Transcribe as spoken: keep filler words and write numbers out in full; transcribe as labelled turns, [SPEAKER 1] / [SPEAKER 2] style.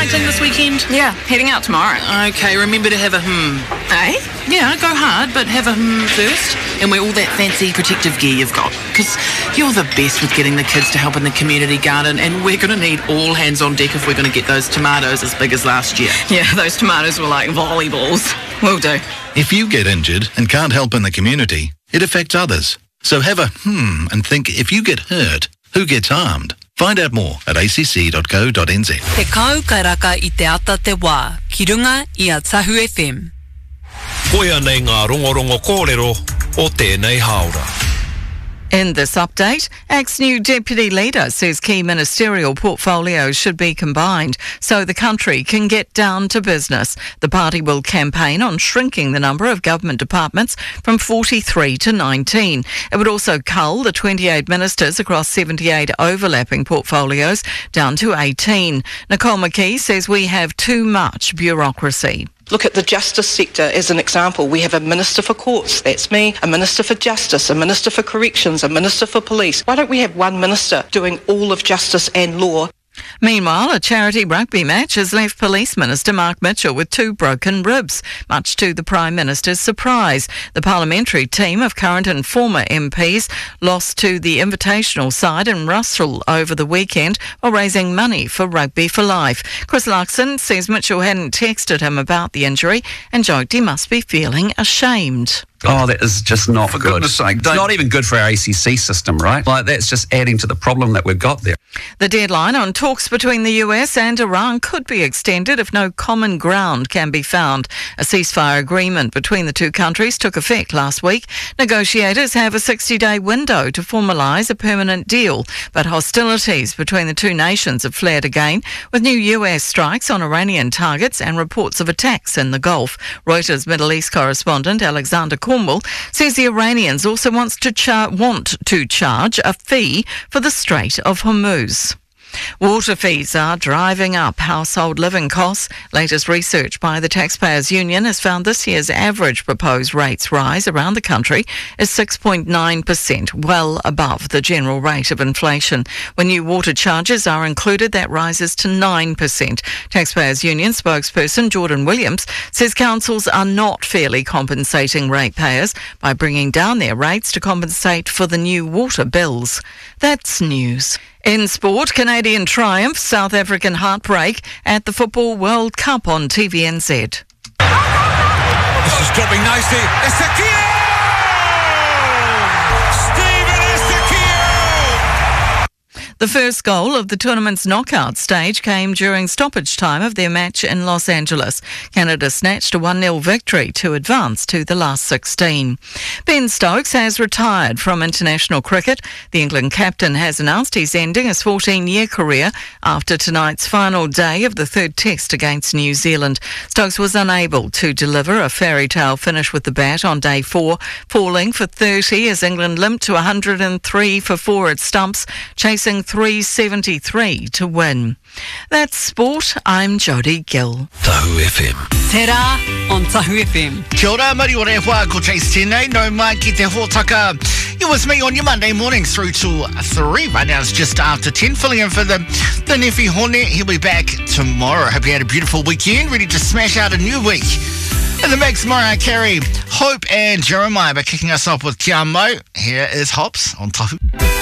[SPEAKER 1] cycling this weekend?
[SPEAKER 2] Yeah, heading out tomorrow.
[SPEAKER 1] Okay, remember to have a hmm.
[SPEAKER 2] Eh?
[SPEAKER 1] Yeah, go hard, but have a hmm first. And wear all that fancy protective gear you've got. Because you're the best with getting the kids to help in the community garden, and we're going to need all hands on deck if we're going to get those tomatoes as big as last year.
[SPEAKER 2] Yeah, those tomatoes were like volleyballs. Will do.
[SPEAKER 3] If you get injured and can't help in the community, it affects others. So have a hmm and think, if you get hurt, who gets harmed? Find out more at a c c dot co dot n z.
[SPEAKER 4] Te kau kai raka I te ata te wā, ki runga I a Tahu F M.
[SPEAKER 5] Koia nei ngā rongorongo kōrero o tēnei haora.
[SPEAKER 6] In this update, A C T's new deputy leader says key ministerial portfolios should be combined so the country can get down to business. The party will campaign on shrinking the number of government departments from forty-three to nineteen. It would also cull the twenty-eight ministers across seventy-eight overlapping portfolios down to eighteen. Nicole McKee says we have too much bureaucracy.
[SPEAKER 7] Look at the justice sector as an example. We have a Minister for Courts, that's me, a Minister for Justice, a Minister for Corrections, a Minister for Police. Why don't we have one minister doing all of justice and law?
[SPEAKER 6] Meanwhile, a charity rugby match has left Police Minister Mark Mitchell with two broken ribs, much to the Prime Minister's surprise. The parliamentary team of current and former M Ps lost to the invitational side in Russell over the weekend while raising money for Rugby for Life. Chris Larkson says Mitchell hadn't texted him about the injury and joked he must be feeling ashamed.
[SPEAKER 8] Oh, that is just not
[SPEAKER 9] for
[SPEAKER 8] good.
[SPEAKER 9] goodness sake,
[SPEAKER 8] It's not even good for our A C C system, right? Like, that's just adding to the problem that we've got there.
[SPEAKER 6] The deadline on talks between the U S and Iran could be extended if no common ground can be found. A ceasefire agreement between the two countries took effect last week. Negotiators have a sixty-day window to formalise a permanent deal, but hostilities between the two nations have flared again, with new U S strikes on Iranian targets and reports of attacks in the Gulf. Reuters Middle East correspondent Alexander Cornwall says the Iranians also wants to char- want to charge a fee for the Strait of Hormuz. Water fees are driving up household living costs. Latest research by the Taxpayers Union has found this year's average proposed rates rise around the country is six point nine percent, well above the general rate of inflation. When new water charges are included, that rises to nine percent. Taxpayers Union spokesperson Jordan Williams says councils are not fairly compensating ratepayers by bringing down their rates to compensate for the new water bills. That's news. In sport, Canadian triumph, South African heartbreak at the Football World Cup on T V N Z.
[SPEAKER 5] This is dropping nicely. Ezekiel! Stephen Ezekiel!
[SPEAKER 6] The first goal of the tournament's knockout stage came during stoppage time of their match in Los Angeles. Canada snatched a one nil victory to advance to the last sixteen. Ben Stokes has retired from international cricket. The England captain has announced he's ending his fourteen-year career after tonight's final day of the third test against New Zealand. Stokes was unable to deliver a fairy tale finish with the bat on day four, falling for thirty as England limped to one hundred three for four at stumps, chasing three seventy-three to win. That's sport. I'm Jodie Gill.
[SPEAKER 5] Tahu F M.
[SPEAKER 4] Te rā on Tahu F M.
[SPEAKER 9] Kia ora, mari o rehua, ko Chase tēnei, no mai ki te hōtaka. You're with me on your Monday morning through to three. Right now it's just after ten, filling in for the, the Nefi Hornet. He'll be back tomorrow. Hope you had a beautiful weekend, ready to smash out a new week. In the mix, Mariah Carey, Hope and Jeremiah. But kicking us off with Kia Mo, here is Hops on Tahu.